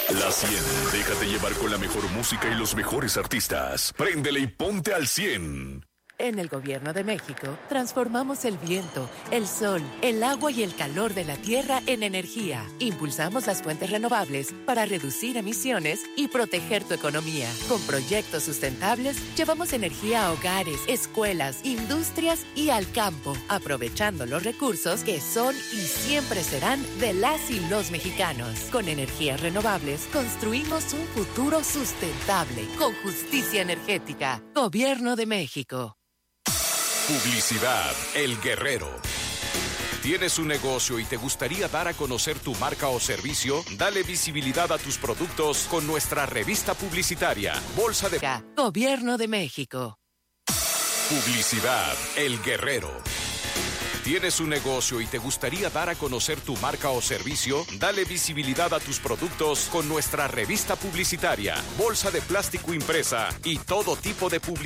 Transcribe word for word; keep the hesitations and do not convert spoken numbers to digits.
La cien. Déjate llevar con la mejor música y los mejores artistas. Préndele y ponte al cien. En el Gobierno de México, transformamos el viento, el sol, el agua y el calor de la tierra en energía. Impulsamos las fuentes renovables para reducir emisiones y proteger tu economía. Con proyectos sustentables, llevamos energía a hogares, escuelas, industrias y al campo, aprovechando los recursos que son y siempre serán de las y los mexicanos. Con energías renovables, construimos un futuro sustentable, con justicia energética. Gobierno de México. Publicidad El Guerrero. ¿Tienes un negocio y te gustaría dar a conocer tu marca o servicio? Dale visibilidad a tus productos con nuestra revista publicitaria, Bolsa de... Gobierno de México. Publicidad El Guerrero. ¿Tienes un negocio y te gustaría dar a conocer tu marca o servicio? Dale visibilidad a tus productos con nuestra revista publicitaria, Bolsa de Plástico Impresa y todo tipo de publicidad.